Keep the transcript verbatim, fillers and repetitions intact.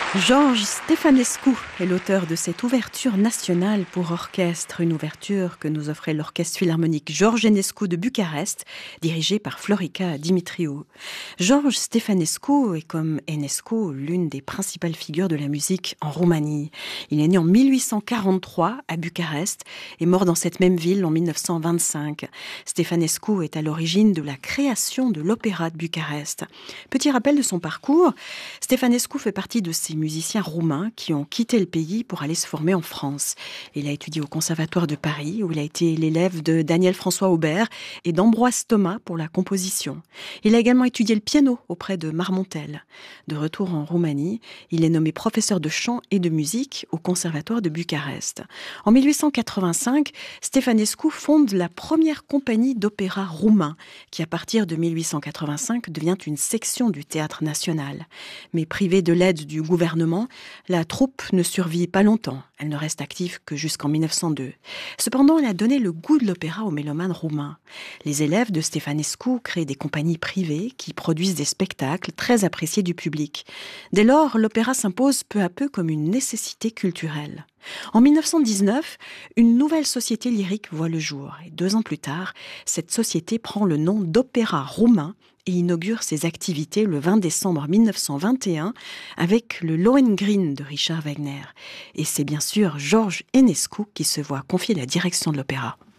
George Stephanescu est l'auteur de cette ouverture nationale pour orchestre, une ouverture que nous offrait l'Orchestre Philharmonique George Enescu de Bucarest, dirigé par Florica Dimitriou. George Stephanescu est, comme Enescu, l'une des principales figures de la musique en Roumanie. Il est né en mille huit cent quarante-trois à Bucarest et mort dans cette même ville en mille neuf cent vingt-cinq. Stephanescu est à l'origine de la création de l'Opéra de Bucarest. Petit rappel de son parcours, Stephanescu fait partie de ces musiciens roumains qui ont quitté le pays pour aller se former en France. Il a étudié au Conservatoire de Paris, où il a été l'élève de Daniel François Aubert et d'Ambroise Thomas pour la composition. Il a également étudié le piano auprès de Marmontel. De retour en Roumanie, il est nommé professeur de chant et de musique au Conservatoire de Bucarest. En mille huit cent quatre-vingt-cinq, Stephanescu fonde la première compagnie d'opéra roumain, qui à partir de mille huit cent quatre-vingt-cinq devient une section du Théâtre national. Mais privée de l'aide du gouvernement, la troupe ne survit pas longtemps. Elle ne reste active que jusqu'en mille neuf cent deux. Cependant, elle a donné le goût de l'opéra aux mélomanes roumains. Les élèves de Stephanescu créent des compagnies privées qui produisent des spectacles très appréciés du public. Dès lors, l'opéra s'impose peu à peu comme une nécessité culturelle. En mille neuf cent dix-neuf, une nouvelle société lyrique voit le jour. Et deux ans plus tard, cette société prend le nom d'Opéra Roumain et inaugure ses activités le vingt décembre mille neuf cent vingt et un avec le Lohengrin de Richard Wagner. Et c'est bien sûr George Enescu qui se voit confier la direction de l'opéra.